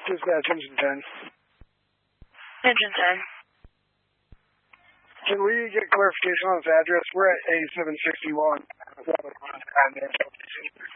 Dispatch, Engine 10. Engine 10. Can we get clarification on this address? We're at A761.